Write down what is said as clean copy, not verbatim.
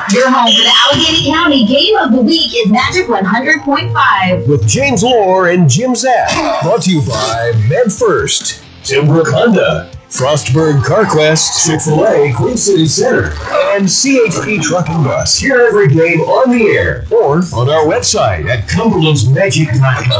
Your home for the Allegheny County Game of the Week is Magic 100.5. With James Lore and Jim Zack. Brought to you by MedFirst, Timbrook Honda, Frostburg CarQuest, Chick-fil-A, Queen City Center, and CHP Truck and Bus. Hear every game on the air or on our website at CumberlandsMagic.com.